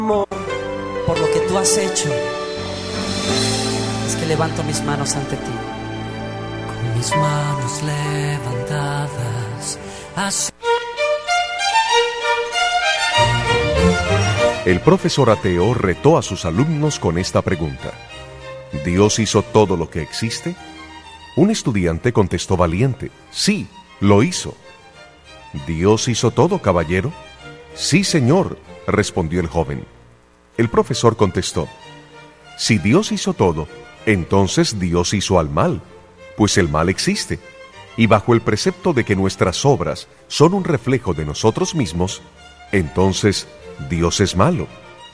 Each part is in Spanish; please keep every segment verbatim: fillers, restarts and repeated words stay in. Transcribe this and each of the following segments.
por lo que tú has hecho, es que levanto mis manos ante ti. Con mis manos levantadas, así. El profesor ateo retó a sus alumnos con esta pregunta: ¿Dios hizo todo lo que existe? Un estudiante contestó valiente: sí, lo hizo. ¿Dios hizo todo, caballero? Sí, señor, respondió el joven. El profesor contestó: si Dios hizo todo, entonces Dios hizo al mal, pues el mal existe, y bajo el precepto de que nuestras obras son un reflejo de nosotros mismos, entonces Dios es malo.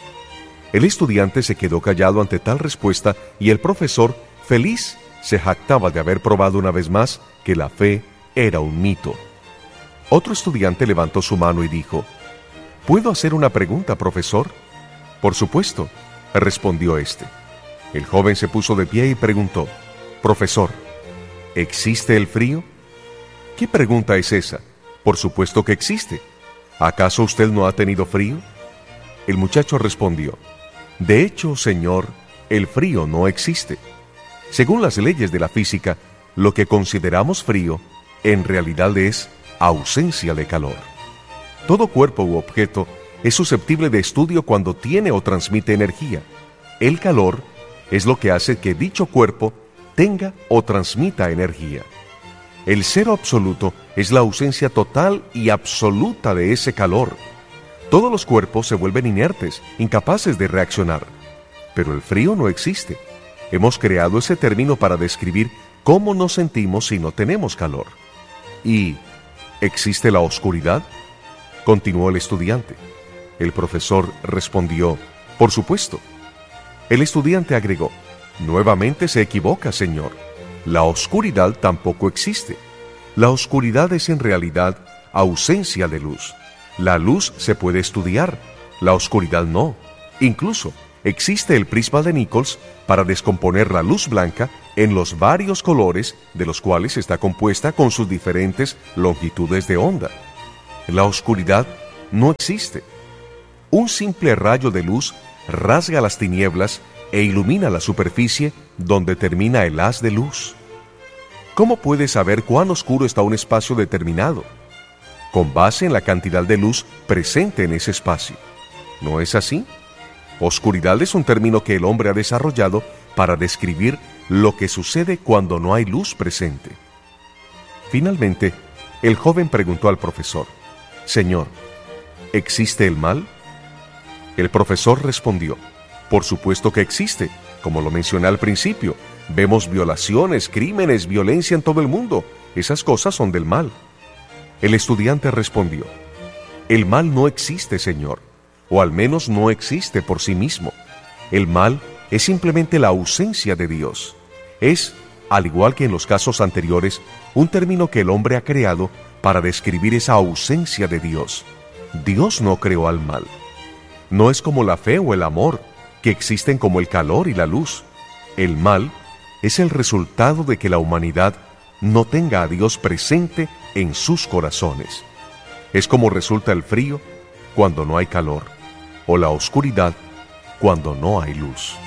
El estudiante se quedó callado ante tal respuesta y el profesor, feliz, se jactaba de haber probado una vez más que la fe era un mito. Otro estudiante levantó su mano y dijo: ¿puedo hacer una pregunta, profesor? Por supuesto, respondió éste. El joven se puso de pie y preguntó: profesor, ¿existe el frío? ¿Qué pregunta es esa? Por supuesto que existe. ¿Acaso usted no ha tenido frío? El muchacho respondió: de hecho, señor, el frío no existe. Según las leyes de la física, lo que consideramos frío, en realidad es ausencia de calor. Todo cuerpo u objeto es susceptible de estudio cuando tiene o transmite energía. El calor es lo que hace que dicho cuerpo tenga o transmita energía. El cero absoluto es la ausencia total y absoluta de ese calor. Todos los cuerpos se vuelven inertes, incapaces de reaccionar. Pero el frío no existe. Hemos creado ese término para describir cómo nos sentimos si no tenemos calor. ¿Y existe la oscuridad?, continuó el estudiante. El profesor respondió: por supuesto. El estudiante agregó: nuevamente se equivoca, señor. La oscuridad tampoco existe. La oscuridad es en realidad ausencia de luz. La luz se puede estudiar, la oscuridad no. Incluso existe el prisma de Nichols para descomponer la luz blanca en los varios colores de los cuales está compuesta con sus diferentes longitudes de onda. La oscuridad no existe. Un simple rayo de luz rasga las tinieblas e ilumina la superficie donde termina el haz de luz. ¿Cómo puedes saber cuán oscuro está un espacio determinado? Con base en la cantidad de luz presente en ese espacio. ¿No es así? Oscuridad es un término que el hombre ha desarrollado para describir lo que sucede cuando no hay luz presente. Finalmente, el joven preguntó al profesor: señor, ¿existe el mal? El profesor respondió: por supuesto que existe. Como lo mencioné al principio, vemos violaciones, crímenes, violencia en todo el mundo. Esas cosas son del mal. El estudiante respondió: el mal no existe, señor, o al menos no existe por sí mismo. El mal es simplemente la ausencia de Dios. Es, al igual que en los casos anteriores, un término que el hombre ha creado para describir esa ausencia de Dios. Dios no creó al mal. No es como la fe o el amor, que existen como el calor y la luz. El mal es el resultado de que la humanidad no tenga a Dios presente en sus corazones. Es como resulta el frío cuando no hay calor, o la oscuridad cuando no hay luz.